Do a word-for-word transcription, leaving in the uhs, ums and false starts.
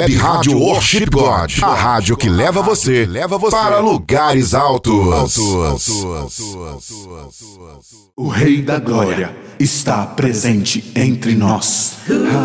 Web Rádio Worship God, a rádio que leva você, leva você para lugares altos. O Rei da Glória está presente entre nós.